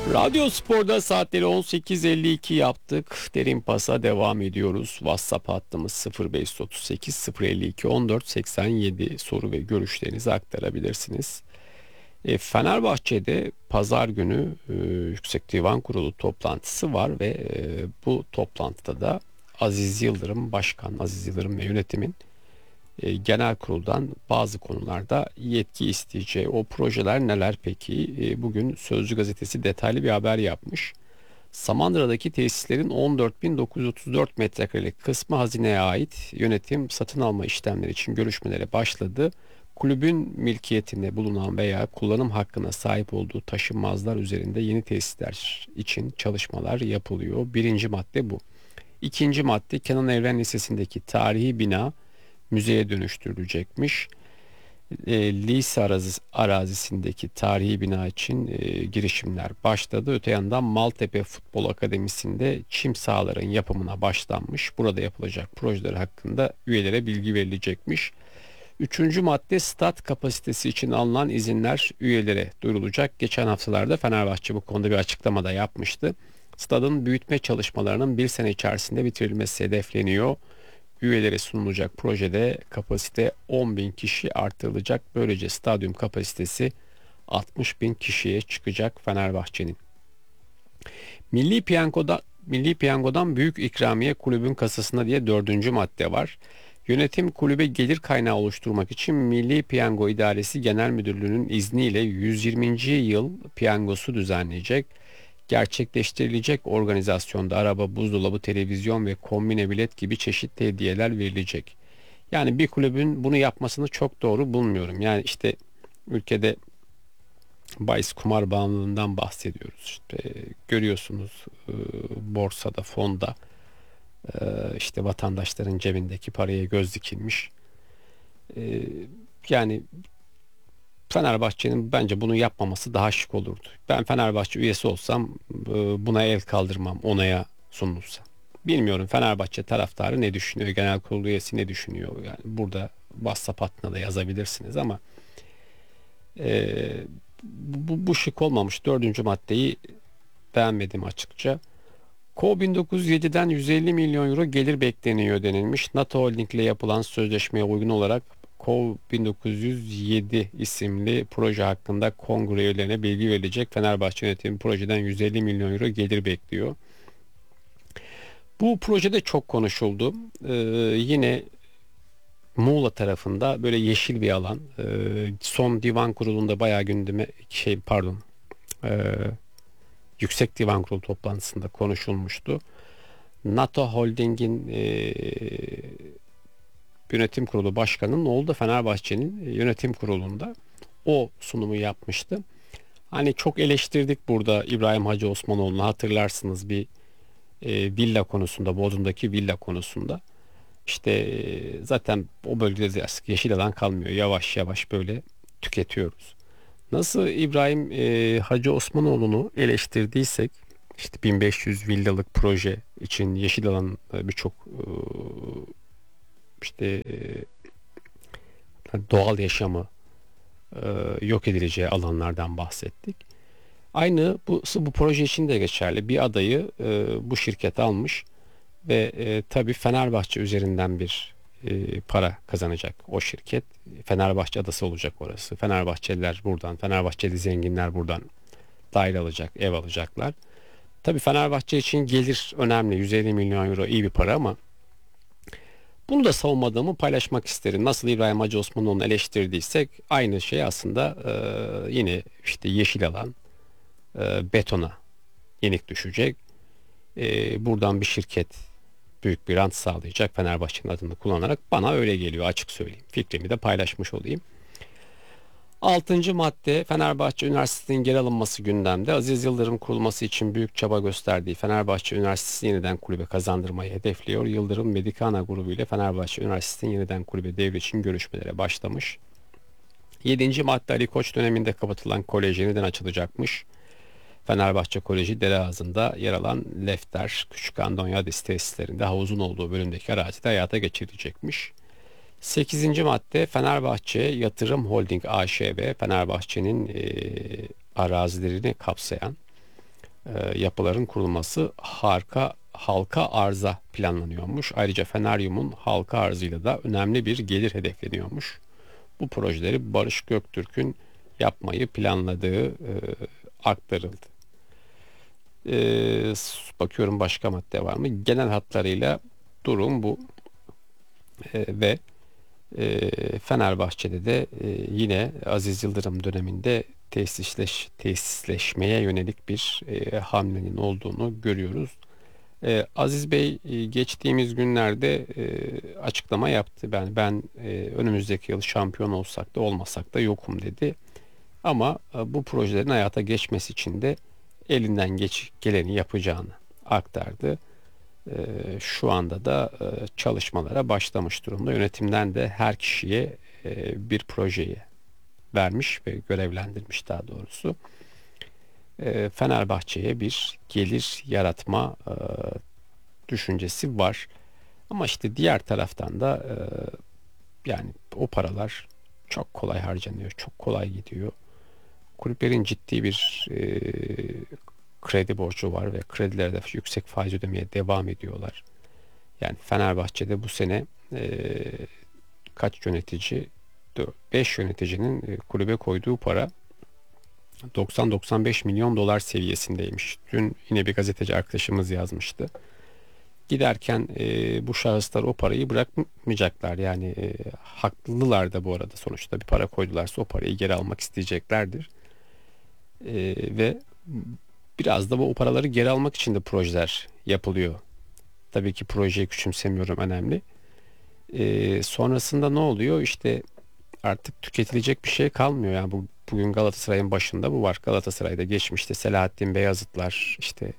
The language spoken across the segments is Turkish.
Radyo Spor'da saatleri 18.52 yaptık. Derin Pas'a devam ediyoruz. WhatsApp hattımız 0538 052 14 87, soru ve görüşlerinizi aktarabilirsiniz. Fenerbahçe'de pazar günü Yüksek Divan Kurulu toplantısı var ve bu toplantıda da Aziz Yıldırım Başkan, Aziz Yıldırım ve yönetimin genel kuruldan bazı konularda yetki isteyeceği. O projeler neler peki? Bugün Sözcü gazetesi detaylı bir haber yapmış. Samandıra'daki tesislerin 14.934 metrekarelik kısmı hazineye ait. Yönetim satın alma işlemleri için görüşmelere başladı. Kulübün milkiyetinde bulunan veya kullanım hakkına sahip olduğu taşınmazlar üzerinde yeni tesisler için çalışmalar yapılıyor. Birinci madde bu. İkinci madde, Kenan Evren Lisesi'ndeki tarihi bina müzeye dönüştürülecekmiş. Lise arazisindeki tarihi bina için girişimler başladı. Öte yandan Maltepe Futbol Akademisi'nde çim sahaların yapımına başlanmış. Burada yapılacak projeler hakkında üyelere bilgi verilecekmiş. Üçüncü madde, stat kapasitesi için alınan izinler üyelere duyurulacak. Geçen haftalarda Fenerbahçe bu konuda bir açıklama da yapmıştı. Stadın büyütme çalışmalarının bir sene içerisinde bitirilmesi hedefleniyor. Üyelere sunulacak projede kapasite 10.000 kişi artırılacak. Böylece stadyum kapasitesi 60.000 kişiye çıkacak Fenerbahçe'nin. Milli Piyango'dan büyük ikramiye kulübün kasasına diye dördüncü madde var. Yönetim kulübe gelir kaynağı oluşturmak için Milli Piyango İdaresi Genel Müdürlüğü'nün izniyle 120. yıl piyangosu düzenleyecek. Gerçekleştirilecek organizasyonda araba, buzdolabı, televizyon ve kombine bilet gibi çeşitli hediyeler verilecek. Yani bir kulübün bunu yapmasını çok doğru bulmuyorum. Yani işte ülkede bahis kumar bağımlılığından bahsediyoruz. İşte görüyorsunuz borsada, fonda işte vatandaşların cebindeki paraya göz dikilmiş. E, Yani Fenerbahçe'nin bence bunu yapmaması daha şık olurdu. Ben Fenerbahçe üyesi olsam buna el kaldırmam, onaya sunulsa. Bilmiyorum Fenerbahçe taraftarı ne düşünüyor, genel kurul üyesi ne düşünüyor. Yani burada WhatsApp hattına da yazabilirsiniz ama e, bu şık olmamış. Dördüncü maddeyi beğenmedim açıkça. Co 1907'den 150 milyon euro gelir bekleniyor denilmiş. NATO Holding ile yapılan sözleşmeye uygun olarak Co 1907 isimli proje hakkında kongre üyelerine bilgi verilecek. Fenerbahçe yönetimi projeden 150 milyon euro gelir bekliyor. Bu projede çok konuşuldu. Yine Muğla tarafında böyle yeşil bir alan. Son divan kurulunda bayağı gündeme ee, Yüksek Divan Kurulu toplantısında konuşulmuştu. NATO Holding'in yönetim kurulu başkanının oğlu da Fenerbahçe'nin yönetim kurulunda o sunumu yapmıştı. Hani çok eleştirdik burada İbrahim Hacı Osmanoğlu'nu, hatırlarsınız bir villa konusunda, Bodrum'daki villa konusunda. İşte zaten o bölgede artık yeşil alan kalmıyor. Yavaş yavaş böyle tüketiyoruz. Nasıl İbrahim Hacı Osmanoğlu'nu eleştirdiysek, işte 1500 villalık proje için yeşil alan birçok işte doğal yaşamı yok edileceği alanlardan bahsettik. Aynı bu proje için de geçerli. Bir adayı bu şirket almış ve tabii Fenerbahçe üzerinden bir para kazanacak o şirket. Fenerbahçe adası olacak orası. Fenerbahçeliler buradan, Fenerbahçeli zenginler buradan daire alacak, ev alacaklar. Tabii Fenerbahçe için gelir önemli. 150 milyon euro iyi bir para ama bunu da savunmadığımı paylaşmak isterim. Nasıl İbrahim Hacı Osmanoğlu'nu eleştirdiysek aynı şey aslında yine işte yeşil alan, betona yenik düşecek. Buradan bir şirket büyük bir rant sağlayacak Fenerbahçe'nin adını kullanarak, bana öyle geliyor, açık söyleyeyim. Fikrimi de paylaşmış olayım. Altıncı madde, Fenerbahçe Üniversitesi'nin geri alınması gündemde. Aziz Yıldırım kurulması için büyük çaba gösterdiği Fenerbahçe Üniversitesi yeniden kulübe kazandırmayı hedefliyor. Yıldırım Medikana grubu ile Fenerbahçe Üniversitesi'nin yeniden kulübe devri için görüşmelere başlamış. Yedinci madde, Ali Koç döneminde kapatılan kolej yeniden açılacakmış. Fenerbahçe Koleji Dereazı'nda yer alan Lefter, Küçük Andonyadis tesislerinde havuzun olduğu bölümdeki arazide hayata geçirilecekmiş. Sekizinci madde, Fenerbahçe Yatırım Holding AŞ ve Fenerbahçe'nin arazilerini kapsayan yapıların kurulması halka arza planlanıyormuş. Ayrıca Feneryum'un halka arzıyla da önemli bir gelir hedefleniyormuş. Bu projeleri Barış Göktürk'ün yapmayı planladığı aktarıldı. Bakıyorum başka madde var mı? Genel hatlarıyla durum bu. Ve Fenerbahçe'de de yine Aziz Yıldırım döneminde tesisleşmeye yönelik bir hamlenin olduğunu görüyoruz. Aziz Bey geçtiğimiz günlerde açıklama yaptı. Ben önümüzdeki yıl şampiyon olsak da olmasak da yokum dedi. Ama bu projelerin hayata geçmesi için de elinden geleni yapacağını aktardı. Şu anda da çalışmalara başlamış durumda. Yönetimden de her kişiye bir projeyi vermiş ve görevlendirmiş daha doğrusu. Fenerbahçe'ye bir gelir yaratma düşüncesi var. Ama işte diğer taraftan da yani o paralar çok kolay harcanıyor, çok kolay gidiyor. Kulüplerin ciddi bir kredi borcu var ve kredilerde yüksek faiz ödemeye devam ediyorlar. Yani Fenerbahçe'de bu sene kaç yönetici? 5 yöneticinin kulübe koyduğu para 90-95 milyon dolar seviyesindeymiş. Dün yine bir gazeteci arkadaşımız yazmıştı. Giderken bu şahıslar o parayı bırakmayacaklar. Yani haklılar da bu arada, sonuçta bir para koydularsa o parayı geri almak isteyeceklerdir. Ve biraz da o paraları geri almak için de projeler yapılıyor. Tabii ki projeyi küçümsemiyorum, önemli. Sonrasında ne oluyor? İşte artık tüketilecek bir şey kalmıyor. Yani bugün Galatasaray'ın başında bu var. Galatasaray'da geçmişte Selahattin Beyazıtlar, işte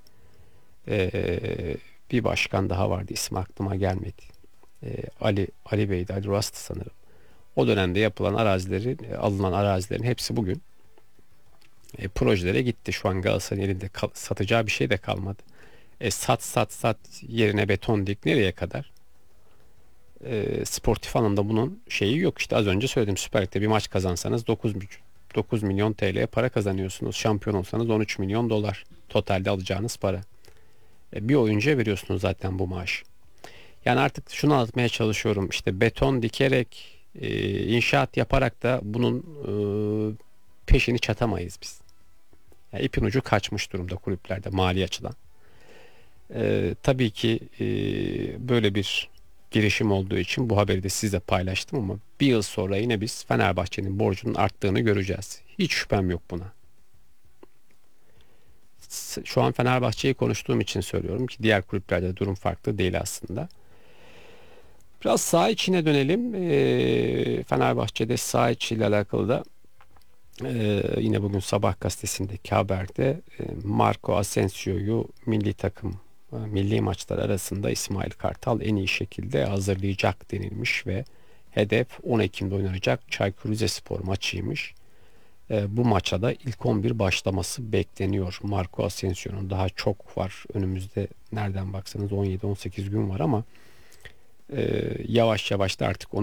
bir başkan daha vardı, ismi aklıma gelmedi. Ali Bey'di, Ali Rast'ı sanırım. O dönemde yapılan alınan arazilerin hepsi bugün projelere gitti. Şu an Galatasaray'ın elinde satacağı bir şey de kalmadı. Sat yerine beton dik, nereye kadar? Sportif anlamda bunun şeyi yok. İşte az önce söyledim, Süper Lig'de bir maç kazansanız 9 milyon TL para kazanıyorsunuz. Şampiyon olsanız 13 milyon dolar totalde alacağınız para. Bir oyuncuya veriyorsunuz zaten bu maaş. Yani artık şunu anlatmaya çalışıyorum. İşte beton dikerek, inşaat yaparak da bunun peşini çatamayız biz. Yani ipin ucu kaçmış durumda kulüplerde mali açıdan. Tabii ki böyle bir girişim olduğu için bu haberi de sizle paylaştım, ama bir yıl sonra yine biz Fenerbahçe'nin borcunun arttığını göreceğiz. Hiç şüphem yok buna. Şu an Fenerbahçe'yi konuştuğum için söylüyorum ki diğer kulüplerde durum farklı değil aslında. Biraz saha içine dönelim. Fenerbahçe'de saha içiyle alakalı da yine bugün Sabah gazetesindeki haberde Marco Asensio'yu milli maçlar arasında İsmail Kartal en iyi şekilde hazırlayacak denilmiş ve hedef 10 Ekim'de oynanacak Çaykur Rizespor maçıymış. Bu maça da ilk 11 başlaması bekleniyor. Marco Asensio'nun daha çok var önümüzde, nereden baksanız 17-18 gün var, ama yavaş yavaş da artık